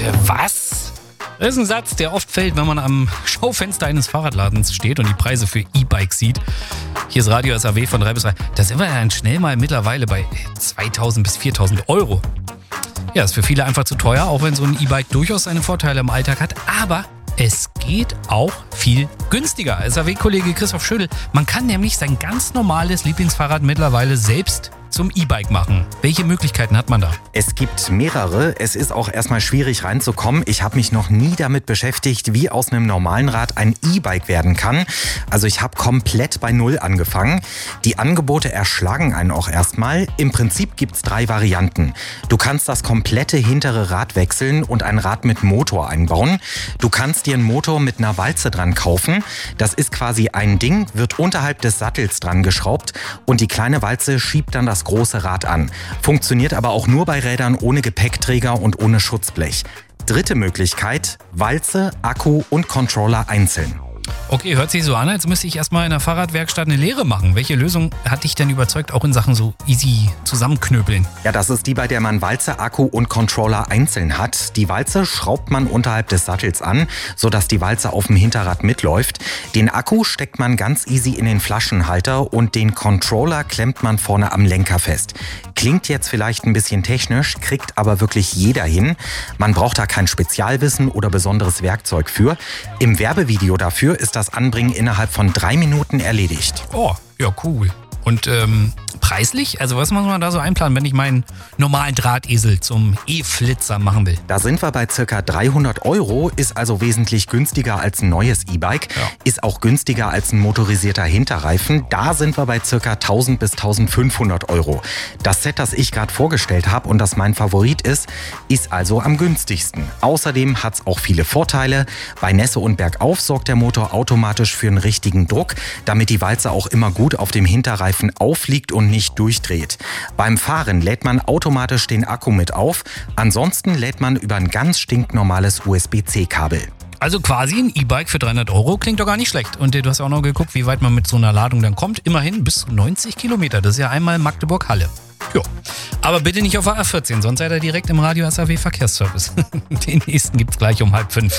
Bitte was? Das ist ein Satz, der oft fällt, wenn man am Schaufenster eines Fahrradladens steht und die Preise für E-Bikes sieht. Hier ist Radio SAW von 3 bis 3. Da sind wir dann schnell mal mittlerweile bei 2.000 bis 4.000 Euro. Ja, ist für viele einfach zu teuer, auch wenn so ein E-Bike durchaus seine Vorteile im Alltag hat. Aber es geht auch viel günstiger. SAW-Kollege Christoph Schödel, man kann nämlich sein ganz normales Lieblingsfahrrad mittlerweile selbst zum E-Bike machen. Welche Möglichkeiten hat man da? Es gibt mehrere. Es ist auch erstmal schwierig reinzukommen. Ich habe mich noch nie damit beschäftigt, wie aus einem normalen Rad ein E-Bike werden kann. Also ich habe komplett bei Null angefangen. Die Angebote erschlagen einen auch erstmal. Im Prinzip gibt es 3 Varianten. Du kannst das komplette hintere Rad wechseln und ein Rad mit Motor einbauen. Du kannst dir einen Motor mit einer Walze dran kaufen. Das ist quasi ein Ding, wird unterhalb des Sattels dran geschraubt und die kleine Walze schiebt dann das große Rad an. Funktioniert aber auch nur bei Rädern ohne Gepäckträger und ohne Schutzblech. Dritte Möglichkeit: Walze, Akku und Controller einzeln. Okay, hört sich so an, als müsste ich erstmal in der Fahrradwerkstatt eine Lehre machen. Welche Lösung hat dich denn überzeugt, auch in Sachen so easy zusammenknöpeln? Ja, das ist die, bei der man Walze, Akku und Controller einzeln hat. Die Walze schraubt man unterhalb des Sattels an, sodass die Walze auf dem Hinterrad mitläuft. Den Akku steckt man ganz easy in den Flaschenhalter und den Controller klemmt man vorne am Lenker fest. Klingt jetzt vielleicht ein bisschen technisch, kriegt aber wirklich jeder hin. Man braucht da kein Spezialwissen oder besonderes Werkzeug für. Im Werbevideo dafür ist das Anbringen innerhalb von 3 Minuten erledigt. Oh, ja cool. Und preislich? Also was muss man da so einplanen, wenn ich meinen normalen Drahtesel zum E-Flitzer machen will? Da sind wir bei ca. 300 Euro, ist also wesentlich günstiger als ein neues E-Bike, ist auch günstiger als ein motorisierter Hinterreifen. Da sind wir bei ca. 1000 bis 1500 Euro. Das Set, das ich gerade vorgestellt habe und das mein Favorit ist also am günstigsten. Außerdem hat es auch viele Vorteile. Bei Nässe und Bergauf sorgt der Motor automatisch für einen richtigen Druck, damit die Walze auch immer gut auf dem Hinterreifen aufliegt und nicht durchdreht. Beim Fahren lädt man automatisch den Akku mit auf. Ansonsten lädt man über ein ganz stinknormales USB-C-Kabel. Also quasi ein E-Bike für 300 Euro klingt doch gar nicht schlecht. Und du hast auch noch geguckt, wie weit man mit so einer Ladung dann kommt. Immerhin bis zu 90 Kilometer. Das ist ja einmal Magdeburg-Halle. Jo. Aber bitte nicht auf A14, sonst seid ihr direkt im Radio SAW Verkehrsservice. Den nächsten gibt's gleich um 4:30.